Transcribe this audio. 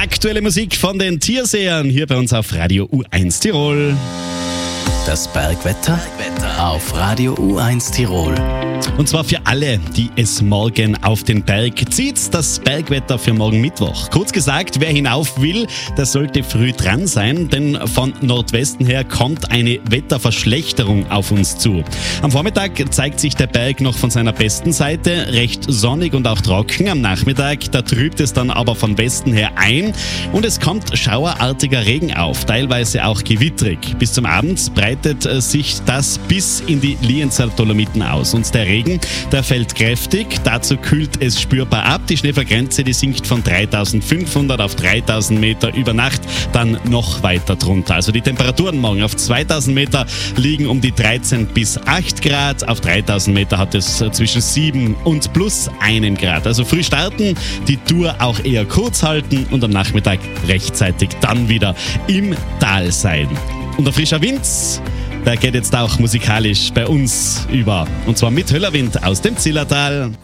Aktuelle Musik von den Tiersehern hier bei uns auf Radio U1 Tirol. Das Bergwetter auf Radio U1 Tirol. Und zwar für alle, die es morgen auf den Berg zieht, das Bergwetter für morgen Mittwoch. Kurz gesagt, wer hinauf will, der sollte früh dran sein, denn von Nordwesten her kommt eine Wetterverschlechterung auf uns zu. Am Vormittag zeigt sich der Berg noch von seiner besten Seite, recht sonnig und auch trocken. Am Nachmittag, da trübt es dann aber von Westen her ein und es kommt schauerartiger Regen auf, teilweise auch gewittrig. Bis zum Abend breitet sich das bis in die Lienzer Dolomiten aus und der Regen, der fällt kräftig, dazu kühlt es spürbar ab. Die Schneefallgrenze, die sinkt von 3.500 auf 3.000 Meter über Nacht, dann noch weiter drunter. Also die Temperaturen morgen auf 2.000 Meter liegen um die 13 bis 8 Grad, auf 3.000 Meter hat es zwischen 7 und plus 1 Grad. Also früh starten, die Tour auch eher kurz halten und am Nachmittag rechtzeitig dann wieder im Tal sein. Und der frische Wind, der geht jetzt auch musikalisch bei uns über. Und zwar mit Höllerwind aus dem Zillertal.